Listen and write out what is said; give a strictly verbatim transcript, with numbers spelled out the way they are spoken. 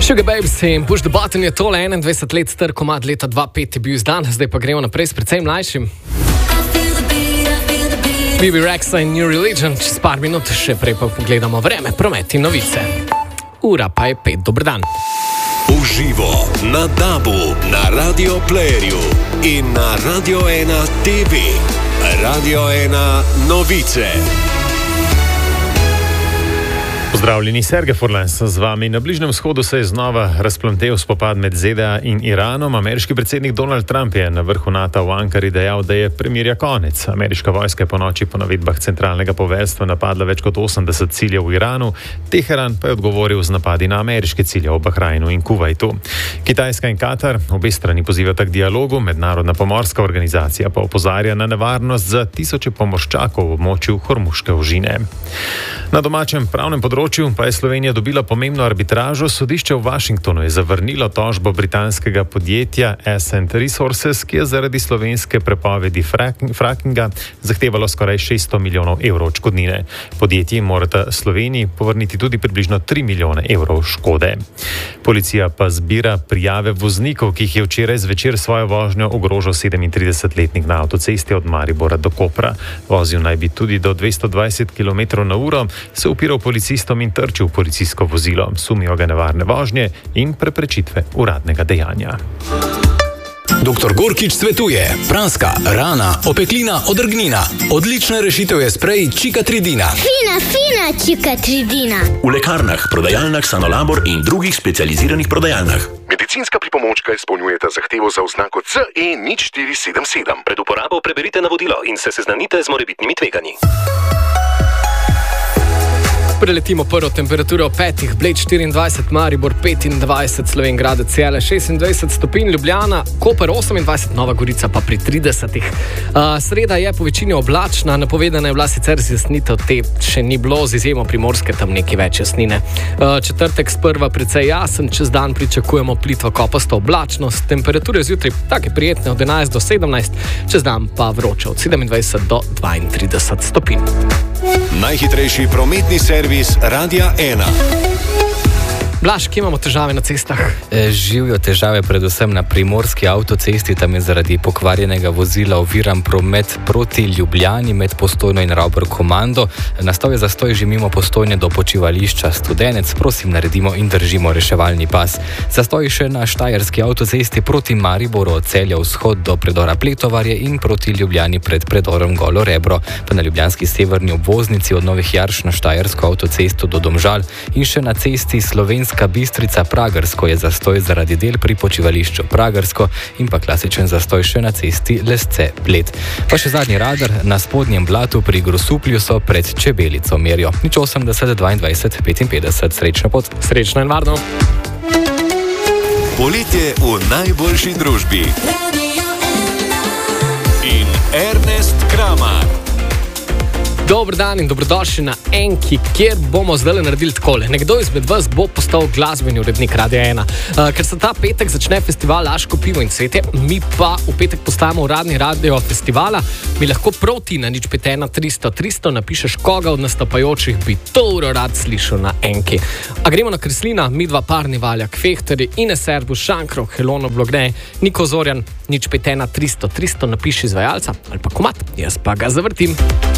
Sugar Babes in Push the Button je tole enaindvajset let star komad, leta dva tisoč pet je bil izdan, zdaj pa gremo naprej s precej mlajšim. B B Rexa in New Religion, čez par minut, še prej pa pogledamo vreme, promet in novice. Ura pa je pet, dober dan. Uživo na Dabu, na Radio Playerju in na Radio ena T V. Radio ena novice. Pozdravljeni, Sergej Furlan z vami. Na Bližnjem vzhodu se je znova razplamtel spopad med Z D A in Iranom. Ameriški predsednik Donald Trump je na vrhu NATO v Ankari dejal, da je premirja konec. Ameriška vojska je po noči po navedbah centralnega poveljstva napadla več kot osemdeset ciljev v Iranu, Teheran pa je odgovoril z napadi na ameriške cilje v Bahrajnu in Kuvajtu. Kitajska in Katar, obe strani pozivata k dialogu, mednarodna pomorska organizacija pa opozarja na nevarnost za tisoče pomorščakov v območju Hormuške ožine. Na domačem pravnem področju pa je Slovenija dobila pomembno arbitražo. Sodišče v Washingtonu je zavrnilo tožbo britanskega podjetja Ascent Resources, ki je zaradi slovenske prepovedi frackinga zahtevalo skoraj šeststo milijonov evrov odškodnine. Podjetji morata Sloveniji povrniti tudi približno tri milijone evrov škode. Policija pa zbira prijave voznikov, ki jih je včeraj zvečer svojo vožnjo ogrožal sedemintridesetletnik na avtocesti od Maribora do Kopra. Vozil naj bi tudi do dvesto dvajset kilometrov na uro, se upiral policistom in trčil v policijsko vozilo. Sumijo ga nevarne vožnje in preprečitve uradnega dejanja. Doktor Gorkič svetuje: praska, rana, opeklina, odrgnina. Odlična rešitev je sprej Čikatridina. Fina, fina Čikatridina. V lekarnah, prodajalnah Sanolabor in drugih specializiranih prodajalnah. Medicinska pripomočka izpolnjujeta zahtevo za oznako C E nič štiri sedem sedem. Pred uporabo preberite navodilo in se seznanite z morebitnimi tveganji. Preletimo prvo temperaturo petih, Bled štiriindvajset, Maribor petindvajset, Slovenj Gradec Celje šestindvajset stopinj, Ljubljana, Koper osemindvajset, Nova Gorica pa pri tridesetih. Uh, sreda je po večini oblačna, napovedana je bila sicer zjasnitev, te še ni bilo, z izjemo Primorske, tam nekaj več jasnine. Uh, četrtek sprva precej jasen, čez dan pričakujemo plitvo kopasto oblačnost, temperature zjutraj take prijetne od enajst do sedemnajst, čez dan pa vroče od sedemindvajset do dvaintrideset stopinj. Najhitrejši prometni servis Radia ena. Blaž, kje imamo težave na cestah? E, živijo težave predvsem na primorski avtocesti, tam je zaradi pokvarjenega vozila oviran promet proti Ljubljani med Postojno in Ravbor Komando. Nastal je zastoj že mimo Postojne do počivališča Studenec. Prosim, naredimo in držimo reševalni pas. Zastoj še na štajerski avtocesti proti Mariboru od Celja vzhod do predora Pletovarje in proti Ljubljani pred predorom Golo Rebro. Pa na ljubljanski severni obvoznici od Novih Jarš na štajersko avtocesto do Domžal in še na cesti Slovenska Bistrica Pragersko je zastoj zaradi del pri počivališču Pragersko in pa klasičen zastoj še na cesti Lesce Bled. Pa še zadnji radar na spodnjem blatu pri Grosuplju so pred Čebelico merijo. Nič osemdeset, dvaindvajset, petinpetdeset. Srečno pot. Srečno in varno. Poletje v najboljši družbi. In Ernest Kramar. Dober dan in dobrodošli na Enki, kjer bomo zdaj naredili takole. Nekdo izmed vas bo postal glasbeni urednik Radia ena. Uh, ker se ta petek začne festival Laško pivo in cvetje, mi pa v petek postajamo uradni radio festivala. Mi lahko proti na nič pet ena tristo tristo napišeš, koga od nastopajočih bi to uro rad slišal na Enki. A gremo na Kreslina, Midva Parni Valjak, Fehteri, Ines Erbus, Šankrok, Helono Blogne, Niko Zorjan, nič pet ena tristo tristo napiši izvajalca ali pa komad, jaz pa ga zavrtim.